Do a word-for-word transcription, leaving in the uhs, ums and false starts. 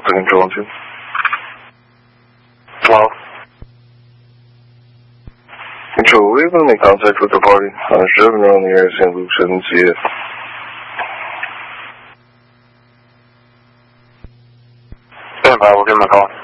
Delta Control two. Hello? Control, we have been in contact with the party. I was driving around the area of Saint Luke's. I didn't see it. Stand by, we'll give him a call.